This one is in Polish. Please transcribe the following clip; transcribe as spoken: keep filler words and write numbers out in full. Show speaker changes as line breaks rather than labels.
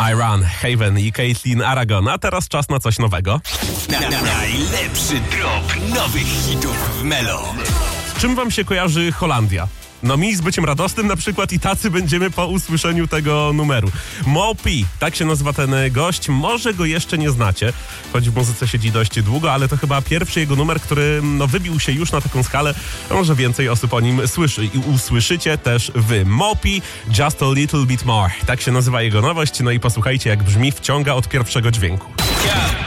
Iran, Haven i Caitlin Aragon. A teraz czas na coś nowego.
Na, na, najlepszy drop nowych hitów w Melo.
Z czym wam się kojarzy Holandia? No mi z byciem radosnym na przykład i tacy będziemy po usłyszeniu tego numeru. Mopi, tak się nazywa ten gość, może go jeszcze nie znacie, choć w muzyce siedzi dość długo, ale to chyba pierwszy jego numer, który no, wybił się już na taką skalę, a może więcej osób o nim słyszy i usłyszycie też wy. Mopi, Just a Little Bit More, tak się nazywa jego nowość, no i posłuchajcie jak brzmi, wciąga od pierwszego dźwięku.